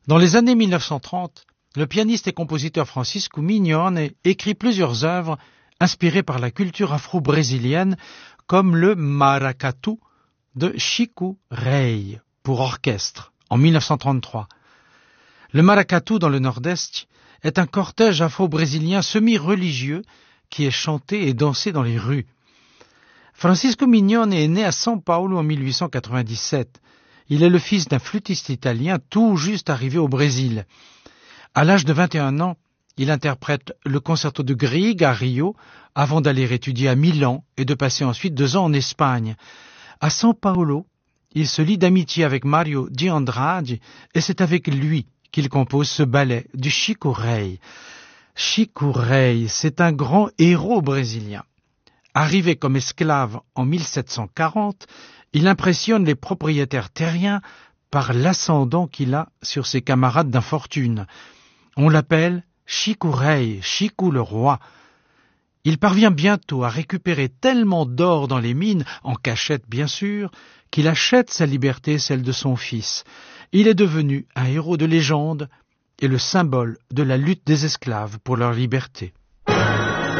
Dans les années 1930, le pianiste et compositeur Francisco Mignone écrit plusieurs œuvres inspirées par la culture afro-brésilienne, comme le Maracatu de Chico Rey pour orchestre en 1933. Le Maracatu dans le Nord-Est est un cortège afro-brésilien semi-religieux qui est chanté et dansé dans les rues. Francisco Mignone est né à São Paulo en 1897. Il est le fils d'un flûtiste italien tout juste arrivé au Brésil. À l'âge de 21 ans, il interprète le concerto de Grieg à Rio avant d'aller étudier à Milan et de passer ensuite 2 ans en Espagne. À São Paulo, il se lie d'amitié avec Mario de Andrade et c'est avec lui qu'il compose ce ballet du Chico Rey. Chico Rey, c'est un grand héros brésilien. Arrivé comme esclave en 1740, il impressionne les propriétaires terriens par l'ascendant qu'il a sur ses camarades d'infortune. On l'appelle Chico Rey, Chico le roi. Il parvient bientôt à récupérer tellement d'or dans les mines, en cachette bien sûr, qu'il achète sa liberté et celle de son fils. Il est devenu un héros de légende et le symbole de la lutte des esclaves pour leur liberté.